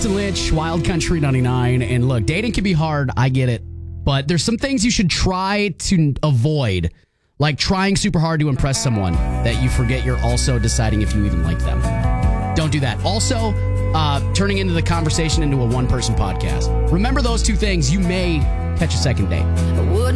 Austin Lynch, Wild Country 99. And look, dating can be hard. I get it. But there's some things you should try to avoid, like trying super hard to impress someone that you forget you're also deciding if you even like them. Don't do that. Also, turning into the conversation into a one-person podcast. Remember those two things. You may catch a second date.